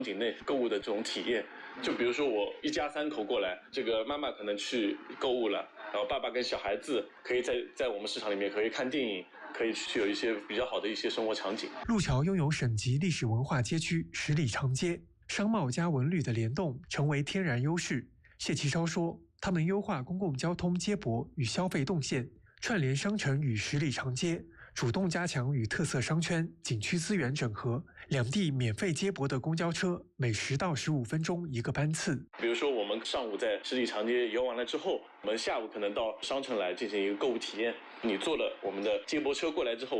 景内购物的这种体验。就比如说我一家3口过来，这个妈妈可能去购物了，然后爸爸跟小孩子可以在我们市场里面可以看电影，可以去有一些比较好的一些生活场景。 路桥拥有省级历史文化街区十里长街，商贸加文旅的联动成为天然优势。谢其超说，他们优化公共交通接驳与消费动线，串联商城与十里长街，主动加强与特色商圈、景区资源整合，两地免费接驳的公交车每10到15分钟一个班次。 比如说我们上午在十里长街游完了之后，我们下午可能到商城来进行一个购物体验。你坐了我们的接驳车过来之后，